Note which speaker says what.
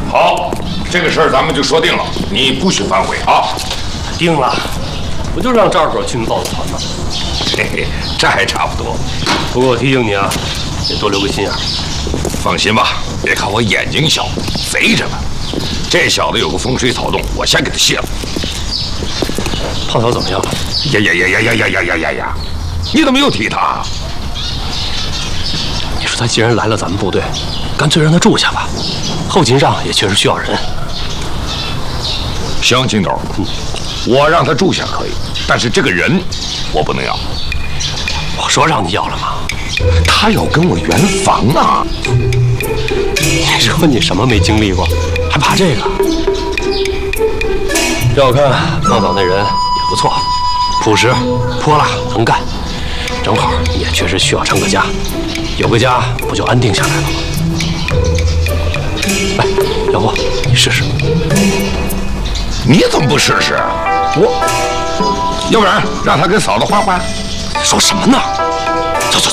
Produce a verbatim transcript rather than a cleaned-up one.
Speaker 1: 好，这个事儿咱们就说定了，你不许反悔啊！
Speaker 2: 定了，不就让赵哥去豹子团吗？
Speaker 1: 嘿嘿，这还差不多。
Speaker 2: 不过我提醒你啊，得多留个心眼。
Speaker 1: 放心吧，别看我眼睛小，贼着呢。这小子有个风吹草动，我先给他卸了。
Speaker 2: 胖头怎么样了？
Speaker 1: 呀呀呀呀呀呀呀呀呀呀！你怎么又提他？
Speaker 2: 你说他既然来了咱们部队，干脆让他住下吧。后勤上也确实需要人。
Speaker 1: 行，金斗，嗯，我让他住下可以，但是这个人我不能要。
Speaker 2: 我说让你要了吗？
Speaker 1: 他要跟我圆房啊！
Speaker 2: 你说你什么没经历过，还怕这个？让我看，胖嫂那人也不错，朴实、泼辣、能干，正好也确实需要成个家。有个家，不就安定下来了吗？来，要不你试试？
Speaker 1: 你怎么不试试？我，要不然让他跟嫂子换换？
Speaker 2: 说什么呢？